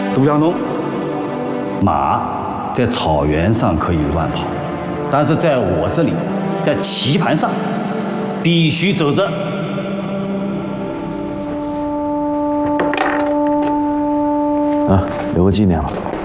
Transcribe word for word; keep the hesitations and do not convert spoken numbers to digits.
杜小农，马在草原上可以乱跑，但是在我这里，在棋盘上必须走着。 啊，留个纪念吧。